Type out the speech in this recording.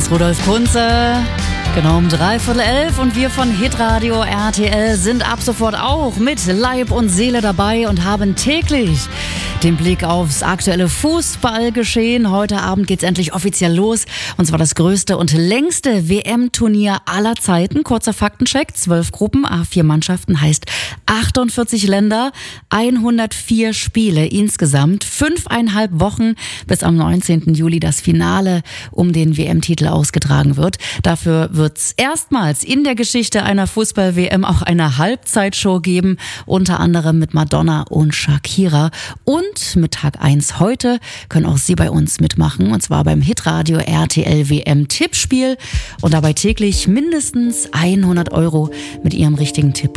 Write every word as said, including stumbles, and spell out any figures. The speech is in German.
ist Rudolf Kunze. Genau um dreiviertel elf und wir von Hitradio R T L sind ab sofort auch mit Leib und Seele dabei und haben täglich den Blick aufs aktuelle Fußballgeschehen. Heute Abend geht's endlich offiziell los und zwar das größte und längste W M-Turnier aller Zeiten. Kurzer Faktencheck, zwölf Gruppen, A vier Mannschaften heißt achtundvierzig Länder, hundertvier Spiele insgesamt, fünfeinhalb Wochen bis am neunzehnten Juli das Finale um den W M-Titel ausgetragen wird. Dafür wird's erstmals in der Geschichte einer Fußball-W M auch eine Halbzeitshow geben, unter anderem mit Madonna und Shakira. Und mit Tag eins heute können auch Sie bei uns mitmachen, und zwar beim Hitradio R T L W M-Tippspiel und dabei täglich mindestens hundert Euro mit Ihrem richtigen Tipp